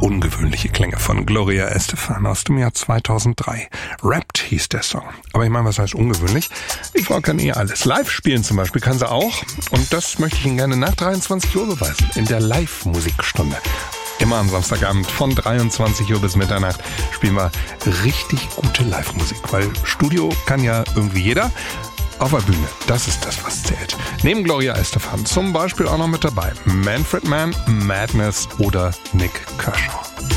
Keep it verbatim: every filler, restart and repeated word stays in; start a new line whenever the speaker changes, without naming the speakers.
Ungewöhnliche Klänge von Gloria Estefan aus dem Jahr zweitausenddrei. Wrapped hieß der Song. Aber ich meine, was heißt ungewöhnlich? Die Frau kann eh alles. Live spielen zum Beispiel kann sie auch. Und das möchte ich Ihnen gerne nach dreiundzwanzig Uhr beweisen. In der Live-Musikstunde. Immer am Samstagabend von dreiundzwanzig Uhr bis Mitternacht spielen wir richtig gute Live-Musik. Weil Studio kann ja irgendwie jeder. Auf der Bühne, das ist das, was zählt. Neben Gloria Estefan zum Beispiel auch noch mit dabei Manfred Mann, Madness oder Nik Kershaw.